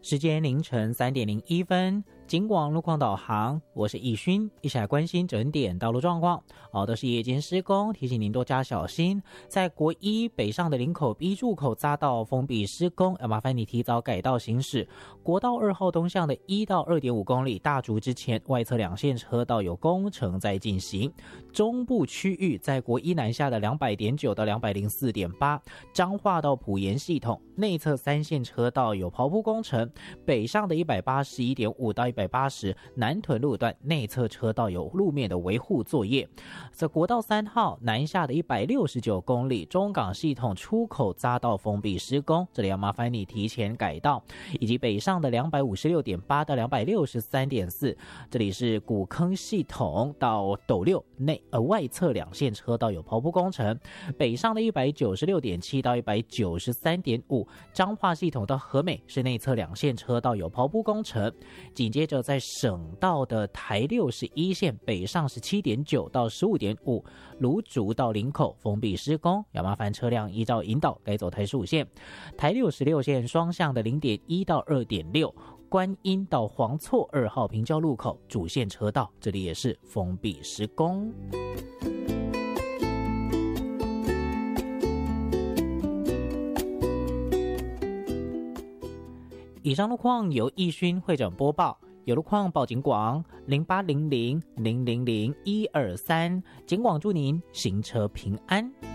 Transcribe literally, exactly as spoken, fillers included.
时间凌晨三点零一分，警广路况导航，我是易勋，一起来关心整点道路状况。哦，都是夜间施工，提醒您多加小心。在国一北上的林口 B 入口匝道封闭施工，要麻烦你提早改道行驶。国道二号东向的一到二点五公里大竹之前，外侧两线车道有工程在进行。中部区域在国一南下的两百点九到两百零四点八，彰化到埔盐系统内侧三线车道有刨铺工程。北上的一百八十一点五到一百八十，南屯路段内侧车道有路面的维护作业。在国道三号南下的一百六十九公里，中港系统出口匝道封闭施工，这里要麻烦你提前改道。以及北上的两百五十六点八到两百六十三点四，这里是古坑系统到斗六内呃外侧两线车道有刨铺工程。北上的一百九十六点七到一百九十三点五，彰化系统到和美是内侧两线车道有刨铺工程。紧接着在省道的台六十一线北上十七点九到十五点五，芦竹到林口封闭施工，要麻烦车辆依照引导改走台十五线。台六十六线双向的零点一到二点六，观音到黄厝二号平交路口主线车道，这里也是封闭施工。以上路况由易勋会诊播报，有路况报警广零八零零零零零一二三，警广祝您行车平安。